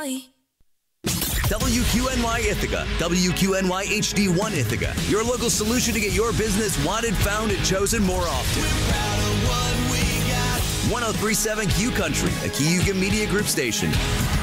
WQNY Ithaca, WQNY HD1 Ithaca, your local solution to get your business wanted, found, and chosen more often. 1037 Q Country, a Keyuga Media Group station.